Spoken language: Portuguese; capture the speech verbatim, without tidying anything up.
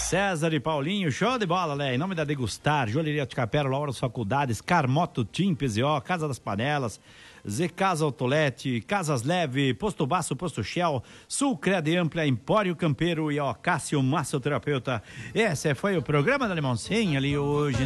César e Paulinho, show de bola, né? Em nome da Degustar, Joalheria Ticapera, Laura das Faculdades, Carmoto, Tim, P Z O, Casa das Panelas, Z Casa Autolete, Casas Leve, Posto Baço, Posto Shell, Sul Crede Ampla, Empório Campeiro e ó, Cássio Massoterapeuta. Esse foi o programa da Limãozinha ali hoje.